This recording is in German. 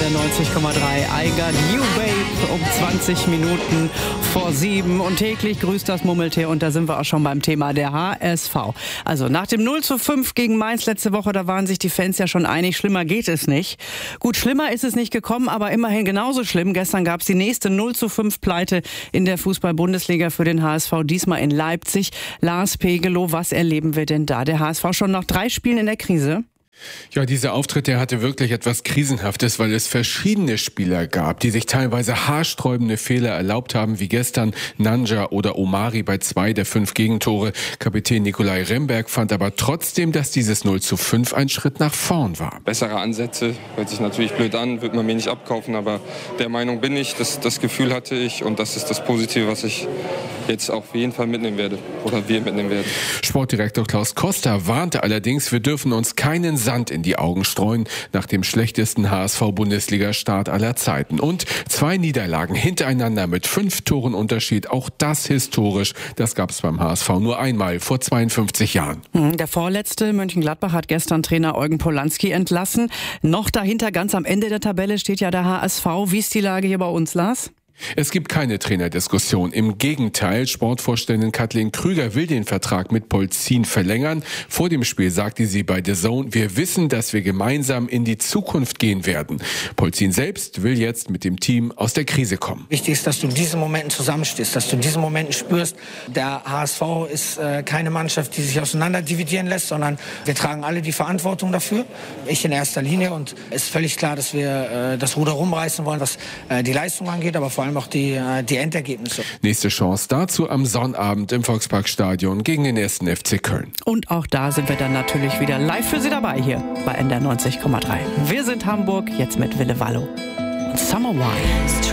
der 90,3. I got you, babe, um 20 Minuten vor 7. Und täglich grüßt das Murmeltier. Und da sind wir auch schon beim Thema der HSV. Also nach dem 0:5 gegen Mainz letzte Woche, da waren sich die Fans ja schon einig, schlimmer geht es nicht. Gut, schlimmer ist es nicht gekommen, aber immerhin genauso schlimm. Gestern gab es die nächste 0:5 Pleite in der Fußball-Bundesliga für den HSV, diesmal in Leipzig. Lars Pegelow, was erleben wir denn da? Der HSV schon nach 3 Spielen in der Krise? Ja, dieser Auftritt, der hatte wirklich etwas Krisenhaftes, weil es verschiedene Spieler gab, die sich teilweise haarsträubende Fehler erlaubt haben, wie gestern Nanja oder Omari bei 2 der 5 Gegentore. Kapitän Nikolai Remberg fand aber trotzdem, dass dieses 0:5 ein Schritt nach vorn war. Bessere Ansätze, hört sich natürlich blöd an, wird man mir nicht abkaufen, aber der Meinung bin ich, das Gefühl hatte ich und das ist das Positive, was ich jetzt auf jeden Fall mitnehmen werde oder wir mitnehmen werden. Sportdirektor Klaus Koster warnte allerdings, wir dürfen uns keinen Sand in die Augen streuen nach dem schlechtesten HSV-Bundesliga-Start aller Zeiten. Und 2 Niederlagen hintereinander mit 5 Toren Unterschied, auch das historisch. Das gab es beim HSV nur einmal vor 52 Jahren. Der vorletzte, Mönchengladbach, hat gestern Trainer Eugen Polanski entlassen. Noch dahinter, ganz am Ende der Tabelle, steht ja der HSV. Wie ist die Lage hier bei uns, Lars? Es gibt keine Trainerdiskussion. Im Gegenteil, Sportvorständin Kathleen Krüger will den Vertrag mit Polzin verlängern. Vor dem Spiel sagte sie bei The Zone, wir wissen, dass wir gemeinsam in die Zukunft gehen werden. Polzin selbst will jetzt mit dem Team aus der Krise kommen. Wichtig ist, dass du in diesen Momenten zusammenstehst, dass du in diesen Momenten spürst, der HSV ist keine Mannschaft, die sich auseinander dividieren lässt, sondern wir tragen alle die Verantwortung dafür. Ich in erster Linie, und es ist völlig klar, dass wir das Ruder rumreißen wollen, was die Leistung angeht, aber vor allem auch die Endergebnisse. Nächste Chance dazu am Sonnabend im Volksparkstadion gegen den 1. FC Köln. Und auch da sind wir dann natürlich wieder live für Sie dabei hier bei NDR 90,3. Wir sind Hamburg, jetzt mit Wille Wallo und Summer Wine.